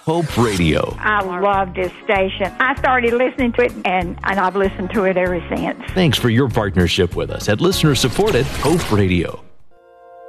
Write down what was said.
Hope Radio. I love this station. I started listening to it, and I've listened to it ever since. Thanks for your partnership with us at listener-supported Hope Radio.